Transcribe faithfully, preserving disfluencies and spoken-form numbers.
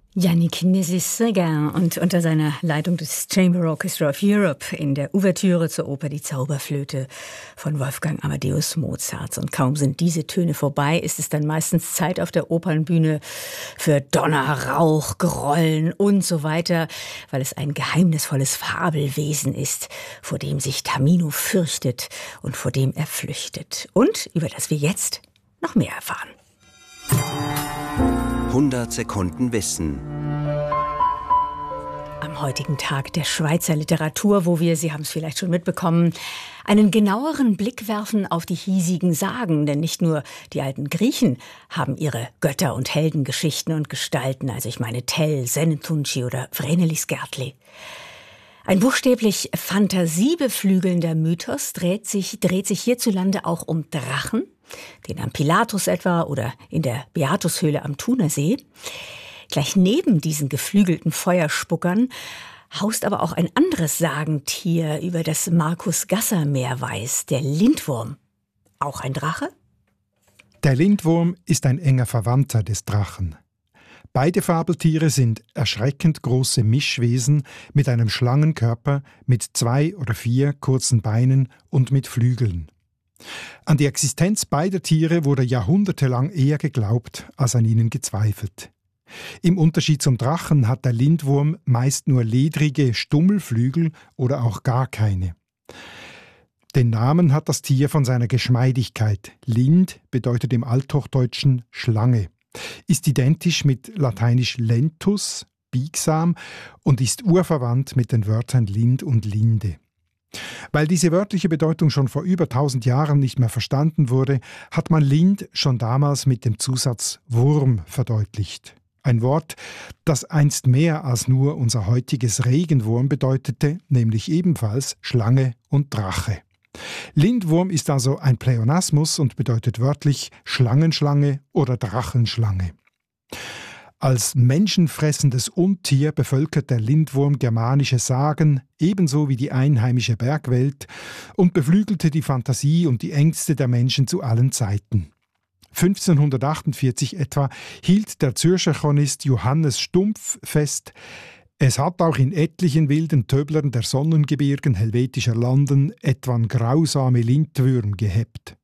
Yannick Nézet-Séguin und unter seiner Leitung des Chamber Orchestra of Europe in der Ouvertüre zur Oper Die Zauberflöte von Wolfgang Amadeus Mozart. Und kaum sind diese Töne vorbei, ist es dann meistens Zeit auf der Opernbühne für Donner, Rauch, Grollen und so weiter, weil es ein geheimnisvolles Fabelwesen ist, vor dem sich Tamino fürchtet und vor dem er flüchtet. Und über das wir jetzt noch mehr erfahren. hundert Sekunden Wissen. Am heutigen Tag der Schweizer Literatur, wo wir, Sie haben es vielleicht schon mitbekommen, einen genaueren Blick werfen auf die hiesigen Sagen. Denn nicht nur die alten Griechen haben ihre Götter- und Heldengeschichten und Gestalten. Also ich meine Tell, Senetunci oder Vrenelis Gärtli. Ein buchstäblich fantasiebeflügelnder Mythos dreht sich, dreht sich hierzulande auch um Drachen, den am Pilatus etwa oder in der Beatushöhle am Thunersee. Gleich neben diesen geflügelten Feuerspuckern haust aber auch ein anderes Sagentier, über das Markus Gasser mehr weiß, der Lindwurm. Auch ein Drache? Der Lindwurm ist ein enger Verwandter des Drachen. Beide Fabeltiere sind erschreckend große Mischwesen mit einem Schlangenkörper, mit zwei oder vier kurzen Beinen und mit Flügeln. An die Existenz beider Tiere wurde jahrhundertelang eher geglaubt, als an ihnen gezweifelt. Im Unterschied zum Drachen hat der Lindwurm meist nur ledrige Stummelflügel oder auch gar keine. Den Namen hat das Tier von seiner Geschmeidigkeit. Lind bedeutet im Althochdeutschen Schlange, ist identisch mit lateinisch lentus, biegsam, und ist urverwandt mit den Wörtern Lind und Linde. Weil diese wörtliche Bedeutung schon vor über tausend Jahren nicht mehr verstanden wurde, hat man Lind schon damals mit dem Zusatz Wurm verdeutlicht. Ein Wort, das einst mehr als nur unser heutiges Regenwurm bedeutete, nämlich ebenfalls Schlange und Drache. Lindwurm ist also ein Pleonasmus und bedeutet wörtlich Schlangenschlange oder Drachenschlange. Als menschenfressendes Untier bevölkert der Lindwurm germanische Sagen, ebenso wie die einheimische Bergwelt, und beflügelte die Fantasie und die Ängste der Menschen zu allen Zeiten. fünfzehnhundertachtundvierzig etwa hielt der Zürcher Chronist Johannes Stumpf fest: Es hat auch in etlichen wilden Töblern der Sonnengebirgen helvetischer Landen etwan grausame Lindwürm gehebt.